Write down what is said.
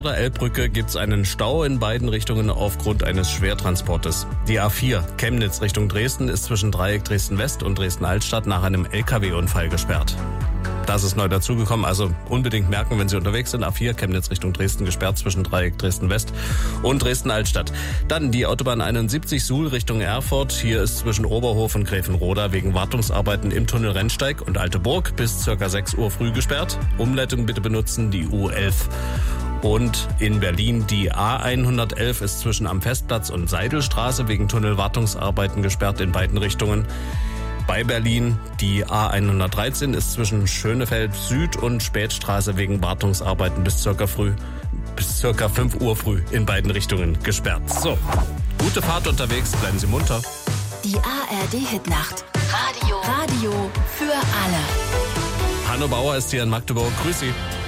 der Elbbrücke gibt es einen Stau in beiden Richtungen aufgrund eines Schwertransportes. Die A4 Chemnitz Richtung Dresden ist zwischen Dreieck Dresden-West und Dresden-Altstadt nach einem LKW-Unfall gesperrt. Das ist neu dazugekommen, also unbedingt merken, wenn Sie unterwegs sind. A4 Chemnitz Richtung Dresden gesperrt zwischen Dreieck Dresden-West und Dresden-Altstadt. Dann die Autobahn 71 Suhl Richtung Erfurt. Hier ist zwischen Oberhof und Gräfenroda wegen Wartungsarbeiten im Tunnel Rennsteig und Alteburg bis ca. 6 Uhr früh gesperrt. Umleitung bitte benutzen, die U11. Und in Berlin die A111 ist zwischen am Festplatz und Seidelstraße wegen Tunnelwartungsarbeiten gesperrt in beiden Richtungen. Bei Berlin die A113 ist zwischen Schönefeld Süd und Spätstraße wegen Wartungsarbeiten bis circa 5 Uhr früh in beiden Richtungen gesperrt. So, gute Fahrt unterwegs, bleiben Sie munter. Die ARD-Hitnacht. Radio für alle. Hanno Bauer ist hier in Magdeburg. Grüß Sie.